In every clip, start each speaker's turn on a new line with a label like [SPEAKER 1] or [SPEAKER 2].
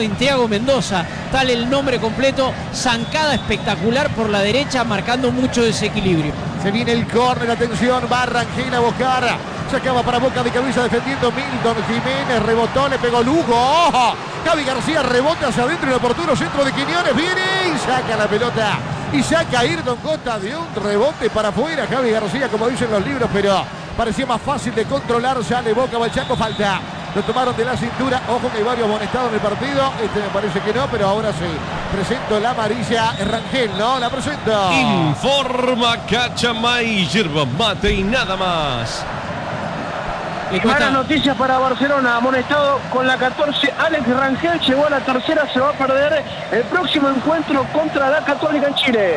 [SPEAKER 1] de Intriago Mendoza, tal el nombre completo. Zancada espectacular por la derecha, marcando mucho desequilibrio.
[SPEAKER 2] Se viene el córner, atención, va Rangel a buscar. Se acaba para Boca de cabeza defendiendo Milton Jiménez, rebotó, le pegó Lugo. ¡Ojo! Javi García rebota hacia adentro y el oportuno centro de Quiñones viene y saca la pelota. Y saca a Ayrton Costa de un rebote para afuera. Javi García, como dicen los libros, pero parecía más fácil de controlar. Sale Boca, Balchaco, falta. Lo tomaron de la cintura. Ojo que hay varios amonestados en el partido. Este me parece que no, pero ahora sí. Presento la amarilla. Rangel, ¿no? La presento.
[SPEAKER 3] Informa Cachamay, yerba mate y nada más.
[SPEAKER 4] Y malas noticias para Barcelona, amonestado con la 14, Alex Rangel llegó a la tercera, se va a perder el próximo encuentro contra la Católica en Chile.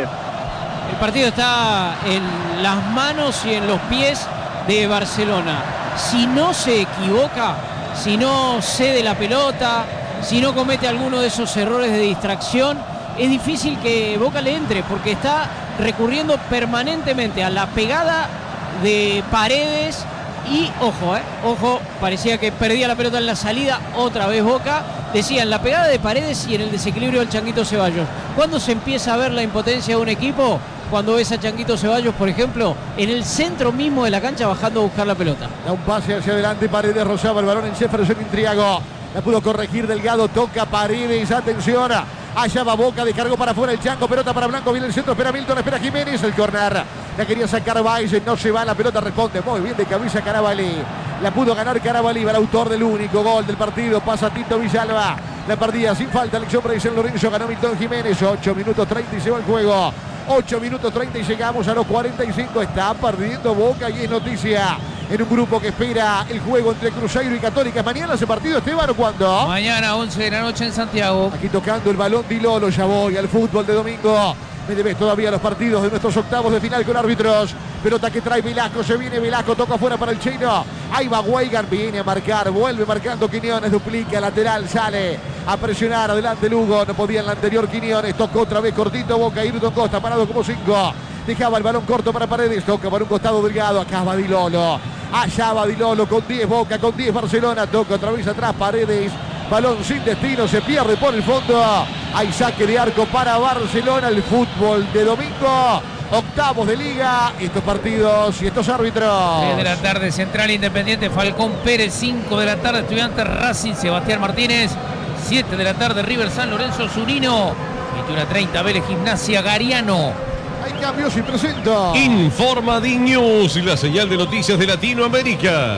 [SPEAKER 1] El partido está en las manos y en los pies de Barcelona. Si no se equivoca, si no cede la pelota, si no comete alguno de esos errores de distracción, es difícil que Boca le entre, porque está recurriendo permanentemente a la pegada de Paredes. Y ojo, parecía que perdía la pelota en la salida, otra vez Boca. Decían la pegada de Paredes y en el desequilibrio del Changuito Ceballos. ¿Cuándo se empieza a ver la impotencia de un equipo? Cuando ves a Changuito Ceballos, por ejemplo, en el centro mismo de la cancha bajando a buscar la pelota.
[SPEAKER 2] Da un pase hacia adelante, Paredes rozaba el balón en Jefferson Intriago. La pudo corregir Delgado, toca Paredes, atención. Allá va Boca, descargó para afuera el Chango, pelota para Blanco, viene el centro, espera Milton, espera Jiménez, el córner. La quería sacar Valle, no se va, la pelota responde muy bien de cabeza Carabalí. La pudo ganar Carabalí, va el autor del único gol del partido, pasa Tito Villalba. La partida sin falta, elección para San Lorenzo, ganó Milton Jiménez, 8 minutos 30 y se va el juego. 8 minutos 30 y llegamos a los 45, está perdiendo Boca y es noticia. En un grupo que espera el juego entre Cruzeiro y Católica. ¿Mañana ese partido, Esteban, o cuándo?
[SPEAKER 1] Mañana, 11 de la noche en Santiago.
[SPEAKER 2] Aquí tocando el balón Di Lolo, ya voy al fútbol de domingo. Me debes todavía los partidos de nuestros octavos de final con árbitros. Pelota que trae Velasco, se viene Velasco, toca afuera para el chino. Ahí va Weigan, viene a marcar, vuelve marcando Quiñones, duplica, lateral, sale a presionar, adelante Lugo, no podía en la anterior Quiñones, tocó otra vez cortito, Boca, Ayrton Costa, parado como 5. Dejaba el balón corto para Paredes, toca para un costado Delgado, acá va Di Lolo. Allá va Di Lolo con 10 Boca, con 10 Barcelona, toca otra vez atrás Paredes. Balón sin destino, se pierde por el fondo. Hay saque de arco para Barcelona, el fútbol de domingo. Octavos de liga, estos partidos y estos árbitros.
[SPEAKER 5] 3 de la tarde, Central Independiente, Falcón Pérez. 5 de la tarde, Estudiantes Racing, Sebastián Martínez. 7 de la tarde, River San Lorenzo, Zurino. 21:30, Vélez Gimnasia, Gariano.
[SPEAKER 2] Hay cambios y presento.
[SPEAKER 3] Informa D-News, la señal de noticias de Latinoamérica.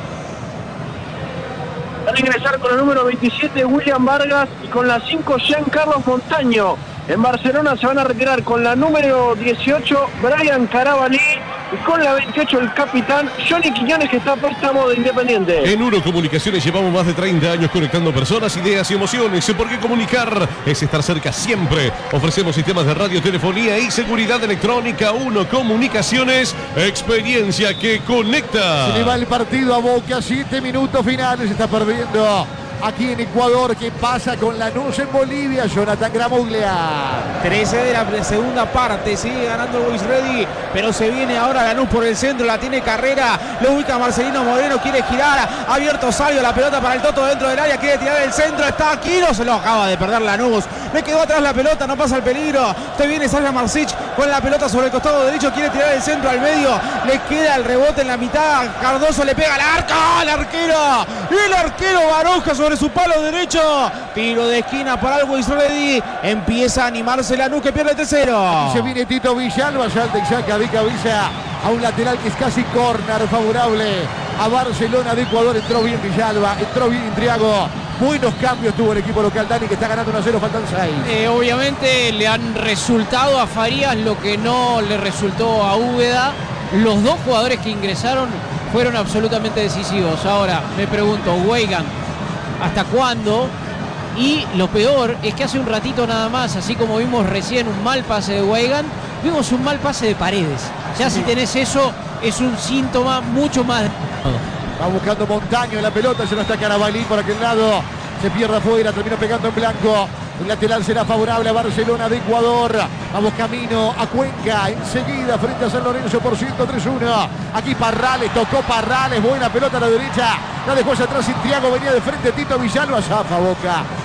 [SPEAKER 4] Van a ingresar con el número 27 William Vargas y con la 5 Giancarlo Montaño. En Barcelona se van a retirar con la número 18 Brian Carabalí y con la 28 el capitán Johnny Quiñones, que está a préstamo de Independiente.
[SPEAKER 3] En Urocomunicaciones llevamos más de 30 años conectando personas, ideas y emociones, porque comunicar es estar cerca siempre. Ofrecemos sistemas de radio, telefonía y seguridad electrónica. Urocomunicaciones, experiencia que conecta.
[SPEAKER 2] Se le va el partido a Boca, 7 minutos finales, está perdiendo aquí en Ecuador. ¿Qué pasa con Lanús en Bolivia? Jonathan Gramuglia.
[SPEAKER 6] 13 de la segunda parte, sigue ganando Boys Ready, pero se viene ahora Lanús por el centro, la tiene Carrera, lo ubica Marcelino Moreno, quiere girar, abierto Sabio, la pelota para el Toto dentro del área, quiere tirar el centro, está Quiro, se lo acaba de perder Lanús, le quedó atrás la pelota, no pasa el peligro, te viene Sasha Marsic con la pelota sobre el costado derecho, quiere tirar el centro al medio, le queda el rebote en la mitad, Cardoso le pega al arco, el arquero Baroja sobre su palo derecho, tiro de esquina para el Boys Ready, empieza a animarse Lanús, que pierde el tercero.
[SPEAKER 2] Aquí se viene Tito Villalba, salta y saca de cabeza a un lateral que es casi córner favorable a Barcelona de Ecuador. Entró bien Villalba, entró bien Intriago. Buenos cambios tuvo el equipo local, Dani, que está ganando 1-0, faltan 6.
[SPEAKER 1] Obviamente le han resultado a Farías lo que no le resultó a Úbeda. Los dos jugadores que ingresaron fueron absolutamente decisivos. Ahora me pregunto, Weigan, ¿hasta cuándo? Y lo peor es que hace un ratito nada más, así como vimos recién un mal pase de Weigan, vimos un mal pase de Paredes. Ya si tenés eso, es un síntoma mucho más...
[SPEAKER 2] Va buscando Montaño en la pelota, se no está Carabalí por aquel lado. Se pierde afuera, termina pegando en blanco. El lateral será favorable a Barcelona de Ecuador. Vamos camino a Cuenca. Enseguida frente a San Lorenzo por 103-1. Aquí Parrales, tocó Parrales. Buena pelota a la derecha. La dejó hacia atrás Intriago. Venía de frente Tito Villalba. Zafa Boca.